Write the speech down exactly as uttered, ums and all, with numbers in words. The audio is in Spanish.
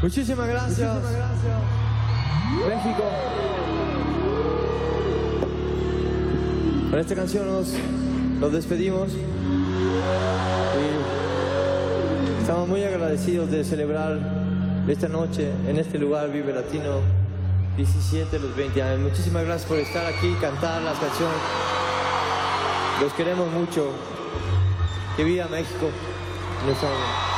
Muchísimas gracias. Muchísimas gracias. México. Con esta canción nos, nos despedimos. Y estamos muy agradecidos de celebrar esta noche en este lugar, Vive Latino diecisiete, los veinte años. Muchísimas gracias por estar aquí, cantar las canciones. Los queremos mucho. Que viva México. Nos vemos.